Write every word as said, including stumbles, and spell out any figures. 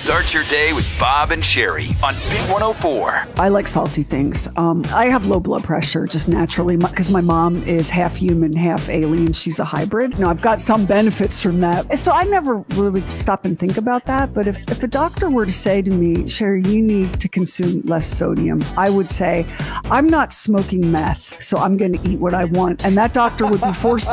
Start your day with Bob and Sherry on Big one oh four. I like salty things. Um, I have low blood pressure just naturally because my mom is half human, half alien. She's a hybrid. You know, I've got some benefits from that. So I never really stop and think about that. But if, if a doctor were to say to me, Sherry, you need to consume less sodium, I would say, I'm not smoking meth, so I'm going to eat what I want. And that doctor would be forced